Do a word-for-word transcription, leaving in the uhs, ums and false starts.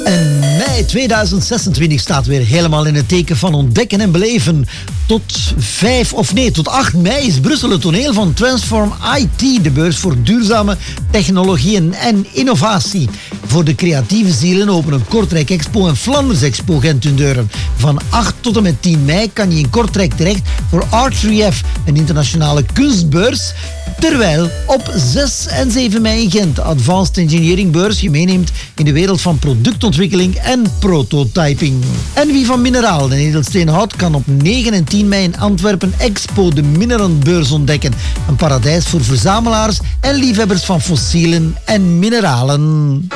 En mei tweeduizend zesentwintig staat weer helemaal in het teken van ontdekken en beleven. Tot vijf of nee, tot acht mei is Brussel het toneel van Transform I T, de beurs voor duurzame technologieën en innovatie. Voor de creatieve zielen openen Kortrijk Expo en Flanders Expo Gent hun deuren. Van acht tot en met tien mei kan je in Kortrijk terecht voor Art drie F, een internationale kunstbeurs. Terwijl op zes en zeven mei in Gent de Advanced Engineering Beurs je meeneemt in de wereld van productontwikkeling en prototyping. En wie van mineralen en edelsteen houdt, kan op negen en tien mei in Antwerpen Expo de Mineranbeurs ontdekken. Een paradijs voor verzamelaars en liefhebbers van fossielen en mineralen.